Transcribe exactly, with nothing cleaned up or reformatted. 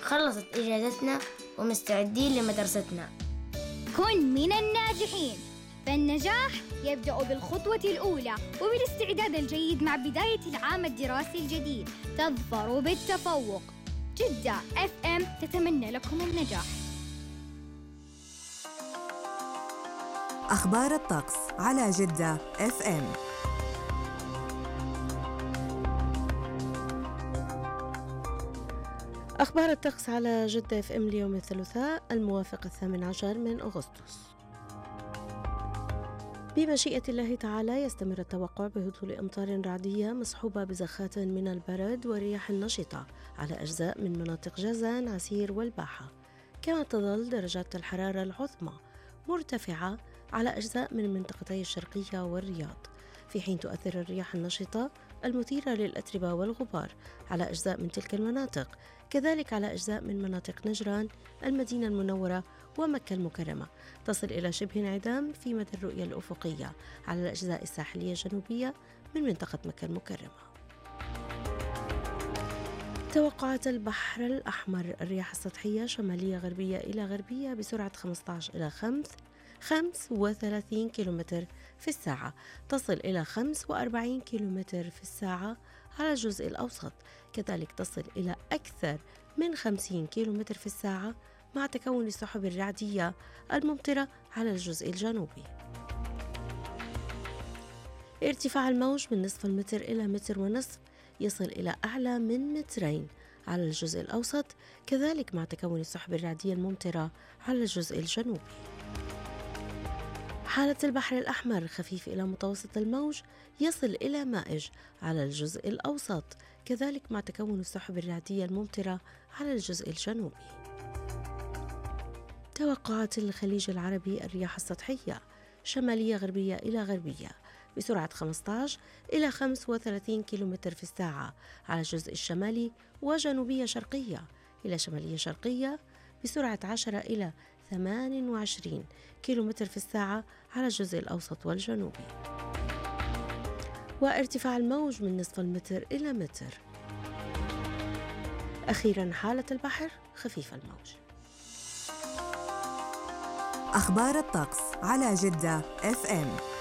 خلصت إجازتنا ومستعدين لمدرستنا. كن من الناجحين، فالنجاح يبدأ بالخطوة الأولى وبالاستعداد الجيد مع بداية العام الدراسي الجديد. تظفر بالتفوق. جدة اف ام تتمنى لكم النجاح. أخبار الطقس على جدة اف ام. أخبار الطقس على جدة اف ام اليوم الثلاثاء الموافق الثامن عشر من أغسطس. بمشيئة الله تعالى يستمر التوقع بهطول أمطار رعدية مصحوبة بزخات من البرد ورياح نشطة على أجزاء من مناطق جازان، عسير والباحة. كما تظل درجات الحرارة العظمى مرتفعة على أجزاء من منطقتي الشرقية والرياض، في حين تؤثر الرياح النشطة المثيرة للأتربة والغبار على أجزاء من تلك المناطق، كذلك على أجزاء من مناطق نجران، المدينة المنورة ومكة المكرمة. تصل إلى شبه انعدام في مدى الرؤية الأفقية على الأجزاء الساحلية الجنوبية من منطقة مكة المكرمة. توقعات البحر الأحمر: الرياح السطحية شمالية غربية إلى غربية بسرعة خمسة عشر إلى خمسة وثلاثين كيلومتر في الساعة، تصل إلى خمسة وأربعين كيلومتر في الساعة على الجزء الأوسط، كذلك تصل إلى أكثر من خمسين كيلومتر في الساعة مع تكون السحب الرعدية الممطرة على الجزء الجنوبي. ارتفاع الموج من نصف المتر إلى متر ونصف، يصل إلى أعلى من مترين على الجزء الأوسط، كذلك مع تكون السحب الرعدية الممطرة على الجزء الجنوبي. حالة البحر الأحمر: خفيف إلى متوسط الموج، يصل إلى مائج على الجزء الأوسط، كذلك مع تكون السحب الرعدية الممطرة على الجزء الجنوبي. توقعات الخليج العربي: الرياح السطحية شمالية غربية إلى غربية بسرعة خمسة عشر إلى خمسة وثلاثين كيلومتر في الساعة على الجزء الشمالي، وجنوبية شرقية إلى شمالية شرقية بسرعة عشرة إلى ثمانية وعشرين كيلومتر في الساعة على الجزء الأوسط والجنوبي. وارتفاع الموج من نصف المتر إلى متر. أخيرا حالة البحر: خفيف الموج. أخبار الطقس على جدة اف ام.